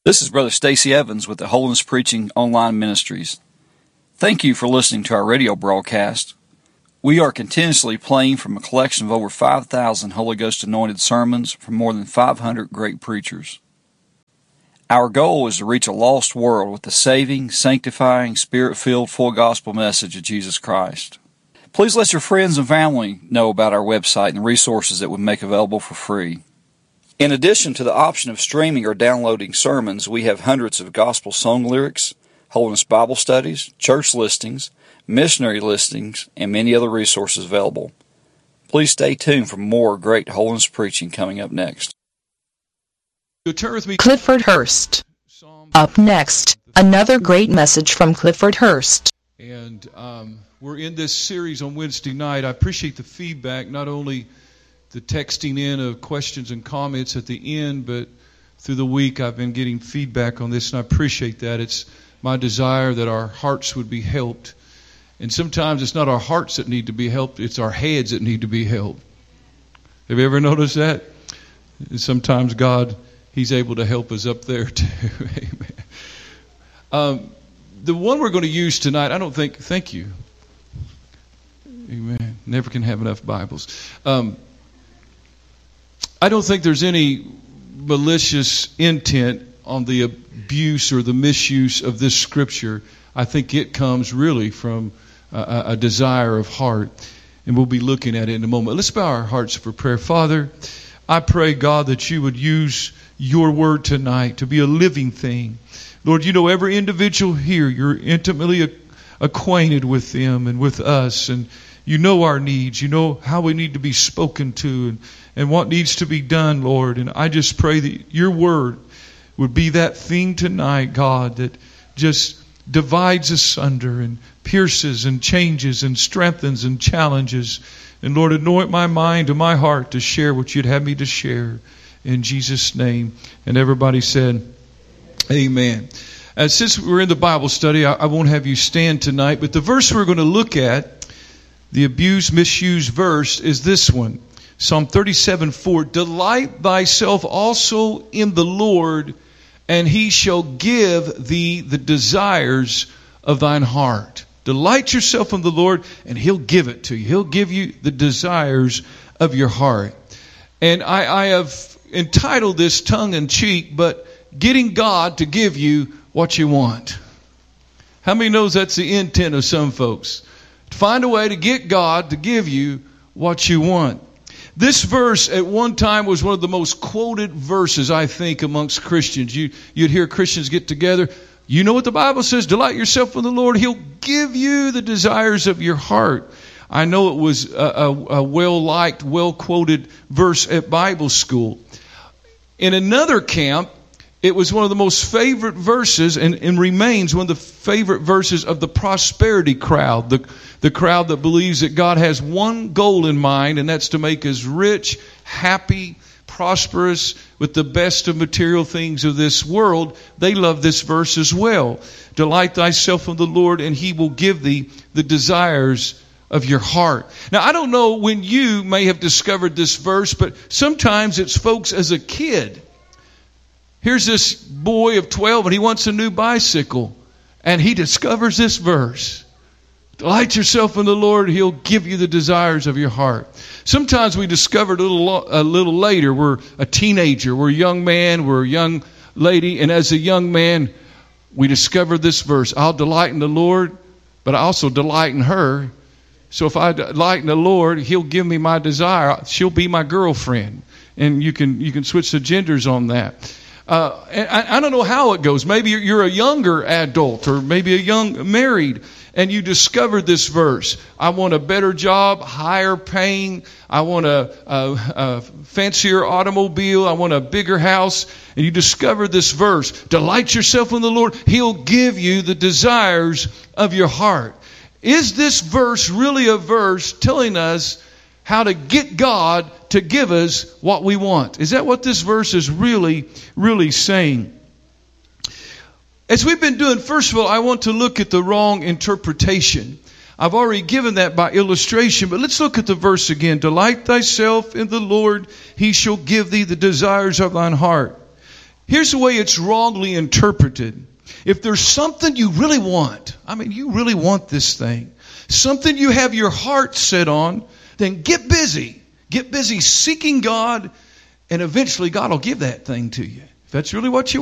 This is Brother Stacy Evans with the Holiness Preaching Online Ministries. Thank you for listening to our radio broadcast. We are continuously playing from a collection of over 5,000 Holy Ghost anointed sermons from more than 500 great preachers. Our goal is to reach a lost world with the saving, sanctifying, Spirit-filled, full gospel message of Jesus Christ. Please let your friends and family know about our website and the resources that we make available for free. In addition to the option of streaming or downloading sermons, we have hundreds of gospel song lyrics, Holiness Bible studies, church listings, missionary listings, and many other resources available. Please stay tuned for more great holiness preaching coming up next. Clifford Hurst. Up next, another great message from Clifford Hurst. And we're in this series on Wednesday night. I appreciate the feedback, not only the texting in of questions and comments at the end, but through the week I've been getting feedback on this, and I appreciate that. It's my desire that our hearts would be helped. And sometimes it's not our hearts that need to be helped, it's our heads that need to be helped. Have you ever noticed that? And sometimes God, He's able to help us up there too. Amen. The one we're going to use tonight, thank you. Amen. Never can have enough Bibles. I don't think there's any malicious intent on the abuse or the misuse of this scripture. I think it comes really from a desire of heart. And we'll be looking at it in a moment. Let's bow our hearts for prayer. Father, I pray, God, that you would use your word tonight to be a living thing. Lord, you know every individual here. You're intimately acquainted with them and with us. And you know our needs. You know how we need to be spoken to and what needs to be done, Lord. And I just pray that your word would be that thing tonight, God, that just divides asunder and pierces and changes and strengthens and challenges. And Lord, anoint my mind and my heart to share what you'd have me to share. In Jesus' name. And everybody said, amen. Since we're in the Bible study, I won't have you stand tonight, but the verse we're going to look at, the abused, misused verse, is this one. Psalm 37:4. Delight thyself also in the Lord, and he shall give thee the desires of thine heart. Delight yourself in the Lord, and he'll give it to you. He'll give you the desires of your heart. And I have entitled this tongue-in-cheek, but getting God to give you what you want. How many knows that's the intent of some folks? To find a way to get God to give you what you want. This verse at one time was one of the most quoted verses, I think, amongst Christians. You'd hear Christians get together. You know what the Bible says? Delight yourself in the Lord. He'll give you the desires of your heart. I know it was a well-liked, well-quoted verse at Bible school. In another camp, it was one of the most favorite verses and remains one of the favorite verses of the prosperity crowd, the crowd that believes that God has one goal in mind, and that's to make us rich, happy, prosperous, with the best of material things of this world. They love this verse as well. Delight thyself in the Lord, and he will give thee the desires of your heart. Now, I don't know when you may have discovered this verse, but sometimes it's folks as a kid. Here's this boy of 12 and he wants a new bicycle. And he discovers this verse. Delight yourself in the Lord, he'll give you the desires of your heart. Sometimes we discover a little later. We're a teenager, we're a young man, we're a young lady. And as a young man, we discover this verse. I'll delight in the Lord, but I also delight in her. So if I delight in the Lord, he'll give me my desire. She'll be my girlfriend. And you can switch the genders on that. And I don't know how it goes. Maybe you're a younger adult or maybe a young married and you discovered this verse. I want a better job, higher paying. I want a fancier automobile. I want a bigger house. And you discover this verse. Delight yourself in the Lord. He'll give you the desires of your heart. Is this verse really a verse telling us how to get God to give us what we want? Is that what this verse is really, really saying? As we've been doing, first of all, I want to look at the wrong interpretation. I've already given that by illustration, but let's look at the verse again. Delight thyself in the Lord, he shall give thee the desires of thine heart. Here's the way it's wrongly interpreted. If there's something you really want, you really want this thing, something you have your heart set on, then get busy. Get busy seeking God, and eventually God will give that thing to you. If that's really what you